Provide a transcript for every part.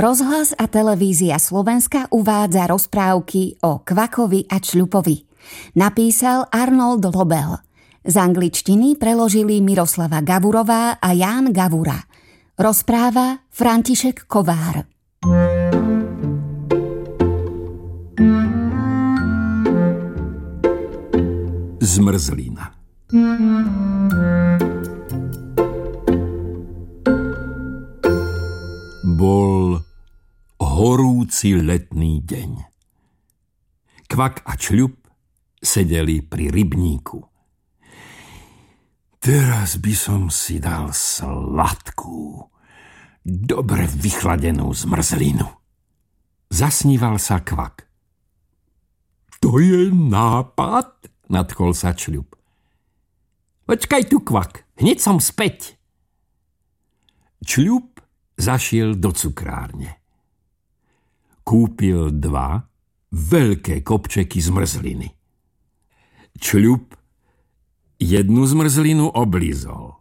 Rozhlas a televízia Slovenska uvádza rozprávky o Kvakovi a Čľupovi. Napísal Arnold Lobel. Z angličtiny preložili Miroslava Gavurová a Ján Gavura. Rozpráva František Kovár. Zmrzlina. Bol horúci letný deň. Kvak a Čľup sedeli pri rybníku. Teraz by som si dal sladkú, dobre vychladenú zmrzlinu. Zasníval sa Kvak. To je nápad, nadchol sa Čľup. Počkaj tu, Kvak, hneď som späť. Čľup zašiel do cukrárne. Kúpil 2 veľké kopčeky zmrzliny. Čľup jednu zmrzlinu oblízol.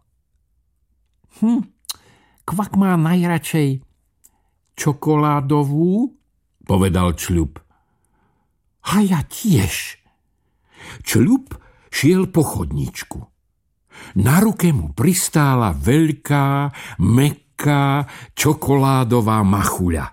Kvak má najradšej čokoládovú, povedal Čľup. A ja tiež. Čľup šiel po chodníčku. Na ruke mu pristála veľká, mäkká, čokoládová machuľa.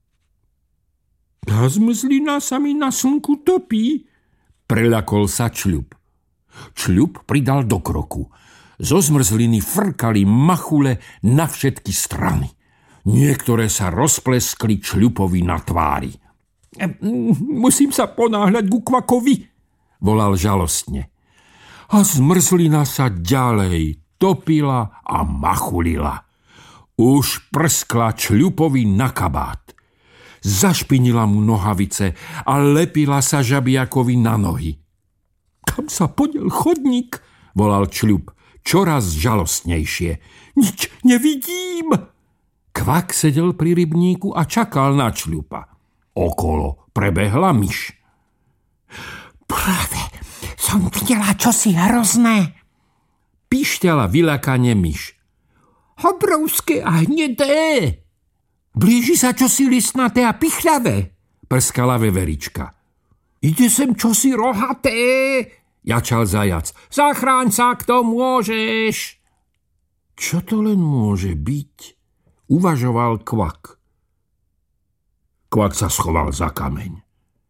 Tá zmrzlina sa mi na slnku topí, preľakol sa Čľup. Čľup pridal do kroku. Zo zmrzliny frkali machule na všetky strany. Niektoré sa rozpleskli Čľupovi na tvári. Musím sa ponáhľať ku Kvakovi, volal žalostne. A zmrzlina sa ďalej topila a machulila. Už prskla Čľupovi na kabát. Zašpinila mu nohavice a lepila sa žabiakovi na nohy. Kam sa podiel chodník? Volal Čľup, čoraz žalostnejšie. Nič nevidím. Kvak sedel pri rybníku a čakal na Čľupa. Okolo prebehla myš. Práve som videla čosi hrozné, píšťala vyľakane myš. Obrovské a hnedé. Blíži sa čosi listnaté a pichľavé, prskala veverička. Ide sem čosi rohaté, jačal zajac. Zachráň sa, kto môžeš. Čo to len môže byť? Uvažoval Kvak. Kvak sa schoval za kameň.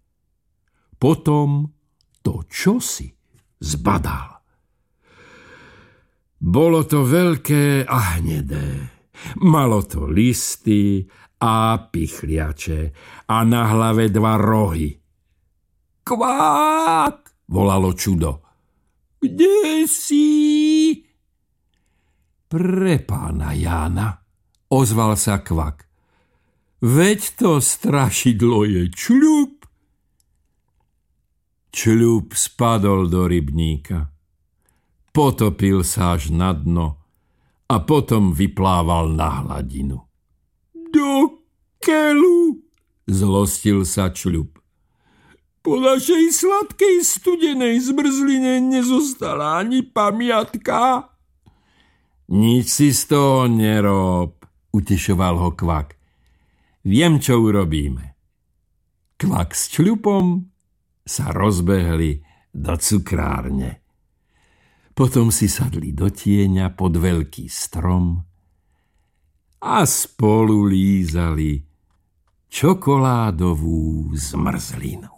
Potom to čosi zbadal. Bolo to veľké a hnedé. Malo to listy a pichliače a na hlave 2 rohy. Kvák, volalo čudo. Kde si? Pre pána Jána, ozval sa Kvak. Veď to strašidlo je Čľup. Čľup spadol do rybníka. Potopil sa až na dno a potom vyplával na hladinu. Do keľu, zlostil sa Čľup. Po našej sladkej studenej zmrzline nezostala ani pamiatka. Nič si z toho nerob, utešoval ho Kvak. Viem, čo urobíme. Kvak s Čľupom sa rozbehli do cukrárne. Potom si sadli do tieňa pod veľký strom a spolu lízali čokoládovú zmrzlinu.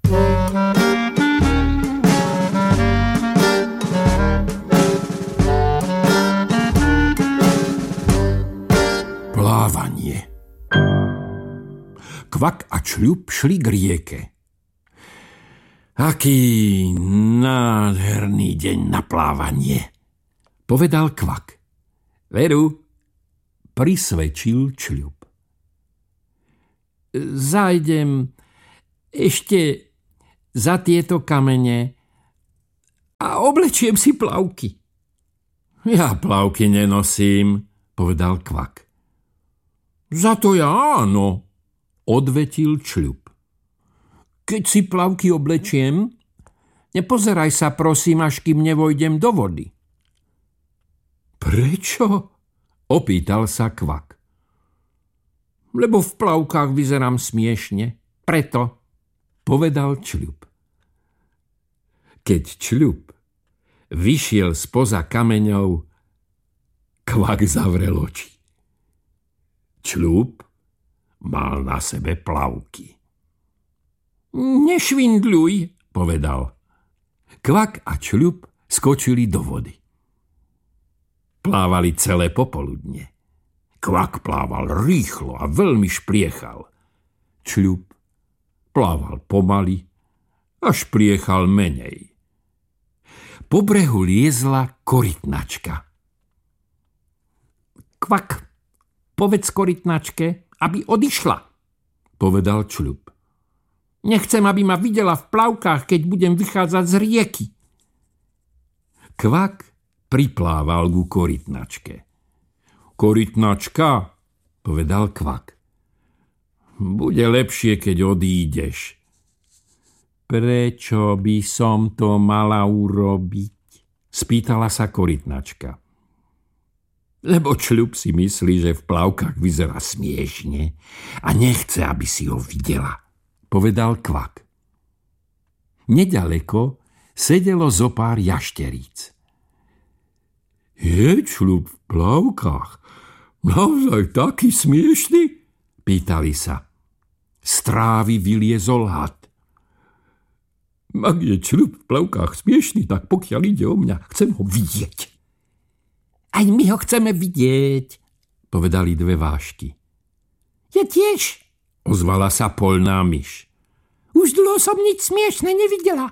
Plávanie. Kvak a Čľup šli k rieke. Aký nádherný deň na plávanie, povedal Kvak. Veru, prisvedčil Čľup. Zajdem ešte za tieto kamene a oblečiem si plavky. Ja plavky nenosím, povedal Kvak. Za to ja áno, odvetil Čľup. Keď si plavky oblečiem, nepozeraj sa prosím, až kým nevojdem do vody. Prečo? Opýtal sa Kvak. Lebo v plavkách vyzerám smiešne. Preto, povedal Čľup. Keď Čľup vyšiel spoza kameňov, Kvak zavrel oči. Čľup mal na sebe plavky. Nešvindľuj, povedal. Kvak a Čľup skočili do vody. Plávali celé popoludne. Kvak plával rýchlo a veľmi špliechal. Čľup plával pomaly a špliechal menej. Po brehu liezla korytnačka. Kvak, povedz korytnačke, aby odišla, povedal Čľup. Nechcem, aby ma videla v plavkách, keď budem vychádzať z rieky. Kvak priplával ku korytnačke. Korytnačka, povedal Kvak. Bude lepšie, keď odídeš. Prečo by som to mala urobiť? Spýtala sa korytnačka. Lebo Čľup si myslí, že v plavkách vyzerá smiešne a nechce, aby si ho videla, povedal Kvak. Neďaleko sedelo zopár jašteríc. Je Čľup v plavkách naozaj taký smiešný? Pýtali sa. Z trávy vyliezol had. Ak je Čľup v plavkách smiešný, tak pokiaľ ide o mňa, chcem ho vidieť. Aj my ho chceme vidieť, povedali dve vášky. Ja tiež, ozvala sa poľná myš. Už dlho som nič smiešne nevidela.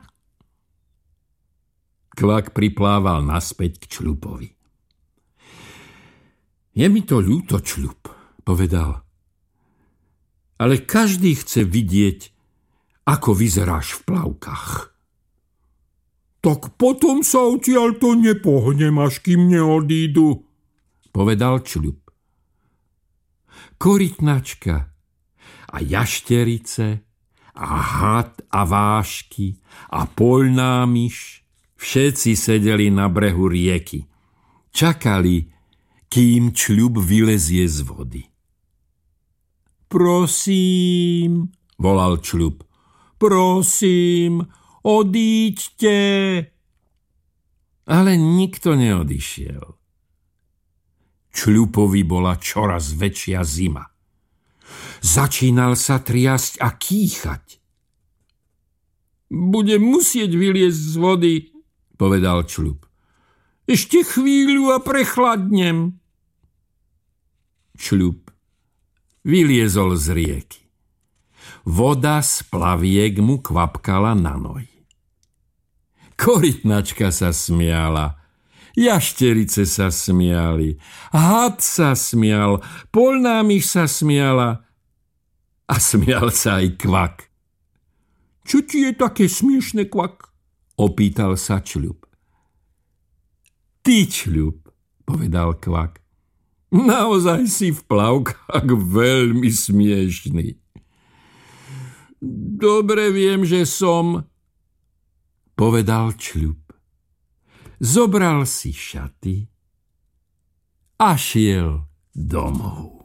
Kvak priplával naspäť k Čľupovi. Je mi to ľúto, Čľup, povedal. Ale každý chce vidieť, ako vyzeráš v plavkách. Tak potom sa odtiaľto nepohnem, až kým neodídu, povedal Čľup. Korytnačka a jašterice a had a vášky a poľná myš všetci sedeli na brehu rieky. Čakali, kým Čľup vylezie z vody. Prosím, volal Čľup. Prosím, odíďte. Ale nikto neodišiel. Čľupovi bola čoraz väčšia zima. Začínal sa triasť a kýchať. Budem musieť vyliezť z vody, povedal Čľup. Ešte chvíľu a prechladnem. Čľup vyliezol z rieky. Voda z plaviek mu kvapkala na nohy. Korytnačka sa smiala, jašterice sa smiali, had sa smial, poľná myš sa smiala a smial sa aj Kvak. Čo ti je také smiešne, Kvak? Opýtal sa Čľup. Ty, Čľup, povedal Kvak, naozaj si v plavkách veľmi smiešný. Dobre viem, že som, povedal Čľup. Zobral si šaty a šiel domov.